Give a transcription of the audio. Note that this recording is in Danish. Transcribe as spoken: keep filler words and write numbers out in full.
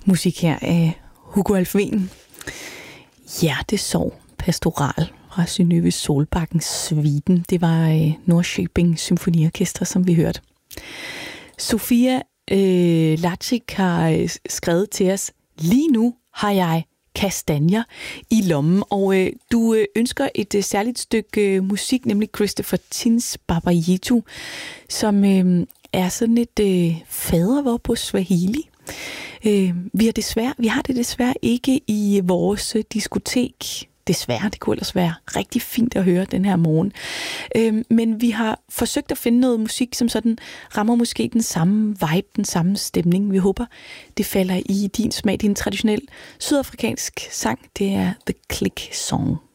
Musik her af Hugo Alfvén. Hjertesorg pastoral fra Synnøve Solbakkens Sviten. Det var øh, Norrköping Symfoniorkester, som vi hørte. Sofia øh, Lacic har øh, skrevet til os: lige nu har jeg kastanjer i lommen, og øh, du øh, ønsker et øh, særligt stykke øh, musik, nemlig Christopher Tins Baba Yetu, som øh, er sådan et øh, fadervor på Swahili. Øh, vi, har desværre, vi har det desværre ikke i vores diskotek. Desværre, det kunne ellers være rigtig fint at høre den her morgen. Øh, men vi har forsøgt at finde noget musik, som sådan rammer måske den samme vibe, den samme stemning. Vi håber, det falder i din smag. Det er en traditionel sydafrikansk sang. Det er The Click Song.